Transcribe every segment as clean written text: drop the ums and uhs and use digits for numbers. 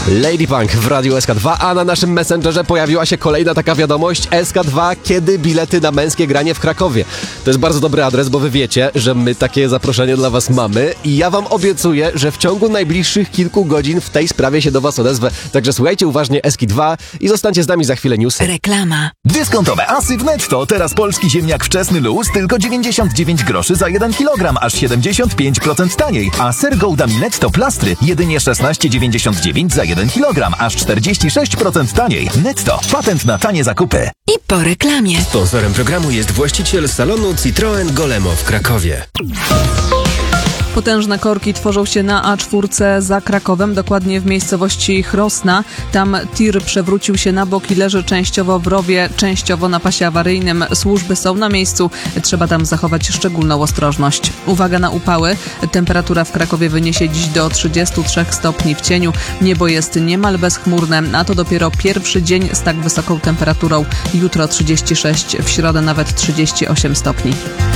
Ladypunk w Radiu SK2, a na naszym Messengerze pojawiła się kolejna taka wiadomość. SK2, kiedy bilety na męskie granie w Krakowie? To jest bardzo dobry adres, bo wy wiecie, że my takie zaproszenie dla was mamy i ja wam obiecuję, że w ciągu najbliższych kilku godzin w tej sprawie się do was odezwę. Także słuchajcie uważnie SK2 i zostańcie z nami za chwilę newsy. Reklama. Dyskontowe asy w Netto. Teraz polski ziemniak wczesny luz tylko 99 groszy za 1 kg, aż 75% taniej. A ser Gouda Netto plastry jedynie 16,99 za 1 kg, aż 46% taniej. Netto. Patent na tanie zakupy. I po reklamie. Sponsorem programu jest właściciel salonu Citroen Golemo w Krakowie. Potężne korki tworzą się na A4 za Krakowem, dokładnie w miejscowości Chrosna. Tam tir przewrócił się na bok i leży częściowo w rowie, częściowo na pasie awaryjnym. Służby są na miejscu, trzeba tam zachować szczególną ostrożność. Uwaga na upały. Temperatura w Krakowie wyniesie dziś do 33 stopni w cieniu. Niebo jest niemal bezchmurne, a to dopiero pierwszy dzień z tak wysoką temperaturą. Jutro 36, w środę nawet 38 stopni.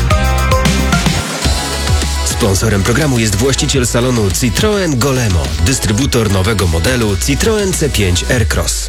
Sponsorem programu jest właściciel salonu Citroen Golemo, dystrybutor nowego modelu Citroen C5 Aircross.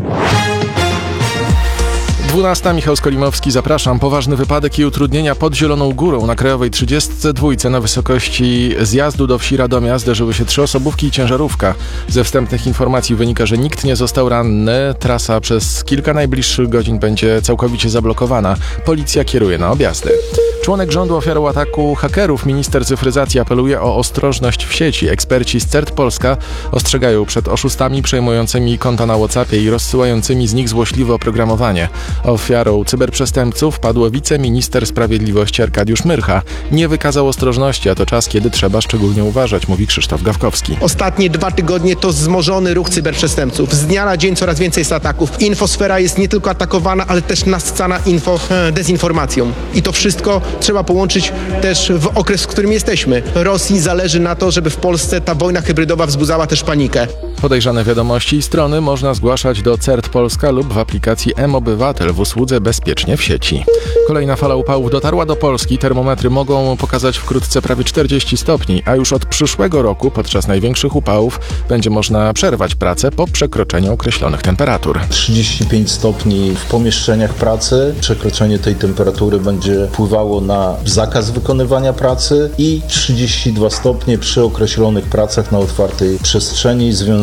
12. Michał Skolimowski, zapraszam. Poważny wypadek i utrudnienia pod Zieloną Górą na Krajowej 32 na wysokości zjazdu do wsi Radomia zderzyły się 3 osobówki i ciężarówka. Ze wstępnych informacji wynika, że nikt nie został ranny. Trasa przez kilka najbliższych godzin będzie całkowicie zablokowana. Policja kieruje na objazdy. Członek rządu ofiarą ataku hakerów, minister cyfryzacji apeluje o ostrożność w sieci. Eksperci z CERT Polska ostrzegają przed oszustami przejmującymi konta na WhatsAppie i rozsyłającymi z nich złośliwe oprogramowanie. Ofiarą cyberprzestępców padł wiceminister sprawiedliwości Arkadiusz Myrcha. Nie wykazał ostrożności, a to czas, kiedy trzeba szczególnie uważać, mówi Krzysztof Gawkowski. Ostatnie 2 tygodnie to wzmożony ruch cyberprzestępców. Z dnia na dzień coraz więcej jest ataków. Infosfera jest nie tylko atakowana, ale też nasycana dezinformacją. I to wszystko trzeba połączyć też w okres, w którym jesteśmy. Rosji zależy na to, żeby w Polsce ta wojna hybrydowa wzbudzała też panikę. Podejrzane wiadomości i strony można zgłaszać do CERT Polska lub w aplikacji mObywatel w usłudze Bezpiecznie w sieci. Kolejna fala upałów dotarła do Polski. Termometry mogą pokazać wkrótce prawie 40 stopni, a już od przyszłego roku podczas największych upałów będzie można przerwać pracę po przekroczeniu określonych temperatur. 35 stopni w pomieszczeniach pracy. Przekroczenie tej temperatury będzie wpływało na zakaz wykonywania pracy i 32 stopnie przy określonych pracach na otwartej przestrzeni